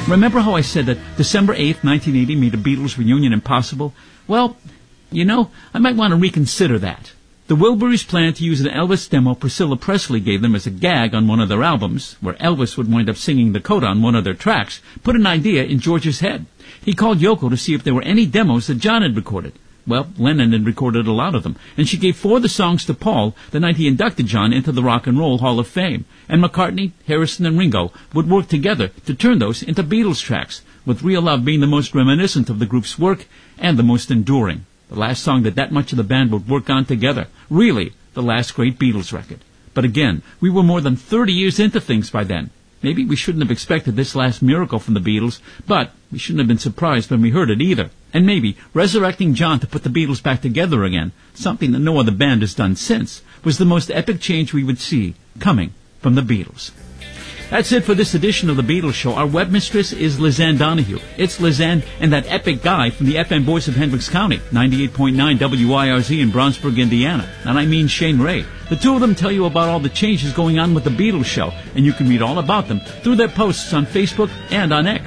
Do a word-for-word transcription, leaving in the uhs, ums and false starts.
Remember how I said that December eighth, nineteen eighty made a Beatles reunion impossible? Well, you know, I might want to reconsider that. The Wilburys planned to use an Elvis demo Priscilla Presley gave them as a gag on one of their albums, where Elvis would wind up singing the coda on one of their tracks, put an idea in George's head. He called Yoko to see if there were any demos that John had recorded. Well, Lennon had recorded a lot of them, and she gave four of the songs to Paul the night he inducted John into the Rock and Roll Hall of Fame. And McCartney, Harrison, and Ringo would work together to turn those into Beatles tracks, with Real Love being the most reminiscent of the group's work and the most enduring. The last song that that much of the band would work on together. Really, the last great Beatles record. But again, we were more than thirty years into things by then. Maybe we shouldn't have expected this last miracle from the Beatles, but we shouldn't have been surprised when we heard it either. And maybe resurrecting John to put the Beatles back together again, something that no other band has done since, was the most epic change we would see coming from the Beatles. That's it for this edition of The Beatles Show. Our webmistress is Lisanne Donahue. It's Lisanne and that epic guy from the F M voice of Hendricks County, ninety-eight point nine W I R Z in Brownsburg, Indiana. And I mean Shane Ray. The two of them tell you about all the changes going on with The Beatles Show, and you can read all about them through their posts on Facebook and on X.